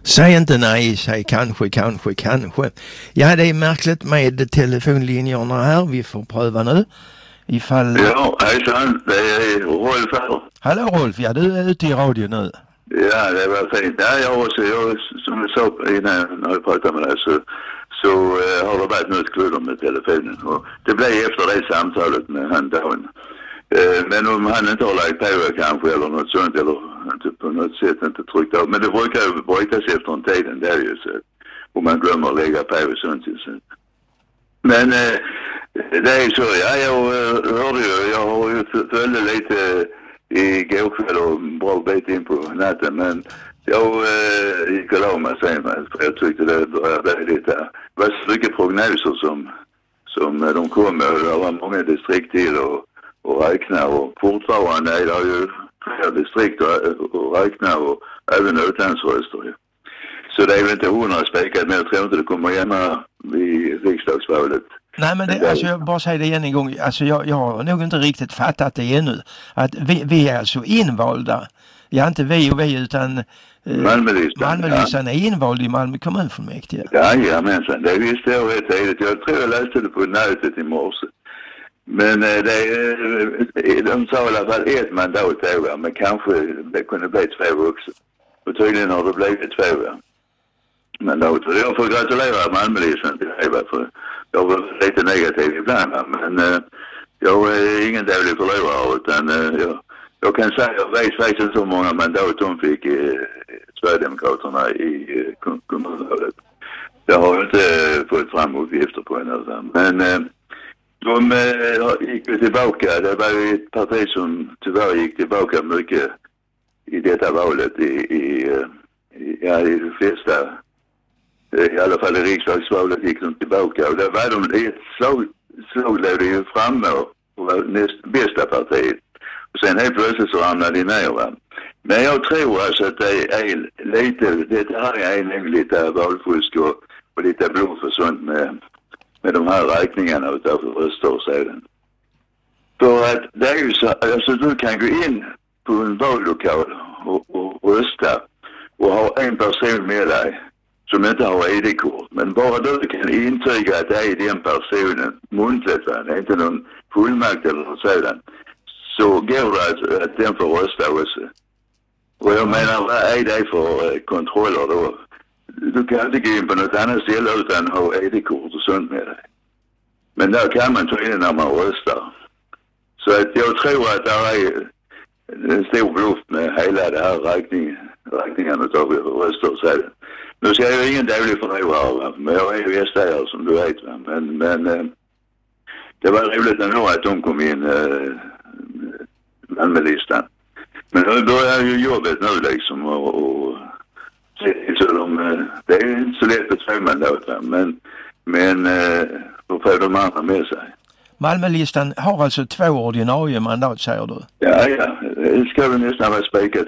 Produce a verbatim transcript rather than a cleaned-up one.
Säg inte nej, säg kanske, kanske, kanske. Ja, det är märkligt med telefonlinjerna här. Vi får pröva nu. Ifall... Ja, hejsan. Det är Rolf här. Hallå Rolf, ja du är ute i radio nu. Ja, det var fint. Ja, jag också, jag, som jag sa innan när jag pratade med dig så, så uh, har det varit något kludder med telefonen. Och det blev efter det samtalet med han dagen. Uh, men om han inte har lagt på kanske eller något sånt eller inte på något sätt inte tryckt av. Men det brukar ju brytas efter en tid, det är ju så. Om man glömmer att lägga på och sånt. Så. Men uh, det är så, ja jag uh, hörde ju, jag har ju följde lite i går kväll och en bra bit in på natten, men jag uh, gick och la mig sen för jag tyckte det började bli lite, det var så mycket prognoser som, som uh, de kom med, det var många distrikt till och, och räkna och fortfarande är det ju flera distrikt och, och räkna och även utlandsröster. Så det är väl inte hundra spikat, men jag tror inte det kommer gärna vid riksdagsvalet. Nej, men det, alltså jag bara säger det igen en gång. Alltså jag, jag har nog inte riktigt fattat det ännu. Att vi, vi är alltså invalda. Ja, inte vi och vi utan eh, Malmölistan. Malmölistan ja. Är invald i Malmö kommunfullmäktige. Ja, ja, men sen, det visste jag rätt tidigt. Jag tror jag läste det på nätet i morse. Men eh, det, eh, de sa i alla fall ett mandat över, men kanske det kunde bli två också. Och tydligen har det blivit två mandat. Jag får gratulera Malmölistan till det, för jag var lite negativ ibland, men eh, jag är ingen dålig förlorare, utan eh, jag, jag kan säga jag vet faktiskt inte så många mandat de fick i Sverigedemokraterna i eh, kommunvalet. Jag har inte eh, fått fram uppgifter på en, men eh, de eh, gick tillbaka. Det var ju ett parti som tyvärr gick tillbaka mycket i detta valet i, i, i, ja, i de flesta. I alla fall i riksdagsvalet gick de tillbaka och där var de i ett slag, slag låg det ju framme och var näst bästa partiet. Och sen helt plötsligt så ramlade de ner, va. Men jag tror alltså att det är lite, det här är nog lite valfusk och, och lite bluff och sånt med, med de här räkningarna utav röster och sedan. För att det är ju så, alltså du kan gå in på en vallokal och, och rösta och ha en person med dig som inte har I D-kort. Men bara du kan intyga att det är den personen muntligt, va? Det är inte någon fullmakt eller något sådant. Så går det att, att den får rösta också. Och jag menar, vad är det för kontroller då? Du kan inte gå in på något annat ställe utan att ha I D-kort och sånt med dig. Men där kan man ta in när man röstar. Så att jag tror att det är en stor bluff med hela det här räkning, räkningarna av röster och sådant. Nu ska jag ingen dålig förlorare, men jag är ju gästare som du vet. Va? Men, men eh, det var roligt ändå att de kom in eh, Malmölistan. Men nu börjar ju jobbet nu liksom och, och så de, det är inte så lätt att två mandat, men, men eh, då får de andra med sig. Malmölistan har alltså två ordinarie mandat, säger du? Ja, ja. Det ska väl nästan vara spikat.